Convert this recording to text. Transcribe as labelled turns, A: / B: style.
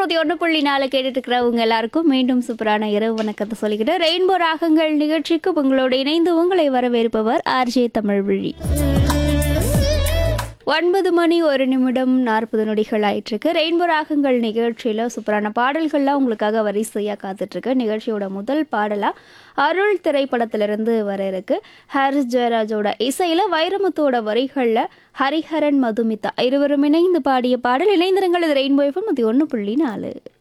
A: 101.4 கேட்டுட்டு இருக்கிறவங்க எல்லாருக்கும் மீண்டும் சூப்பரான இரவு வணக்கத்தை சொல்லிக்கிட்டு ரெயின்போ ராகங்கள் நிகழ்ச்சிக்கு உங்களோட இணைந்து உங்களை வரவேற்பவர் ஆர்ஜே தமிழ்விழி. 9:01 ஆயிட்டு இருக்கு. ரெயின்போ ராகங்கள் நிகழ்ச்சியில் சூப்பரான பாடல்கள்லாம் உங்களுக்காக வரிசையாக காத்துட்ருக்கு. நிகழ்ச்சியோட முதல் பாடலாக அருள் திரைப்படத்திலிருந்து வர இருக்கு. ஹாரிஸ் ஜெயராஜோட இசையில் வைரமுத்தோட வரிகளில் ஹரிஹரன் மதுமிதா இருவரும் இணைந்து பாடிய பாடல். இணைந்திருங்கள். இது ரெயின்போ எஃப்எம் 101.4.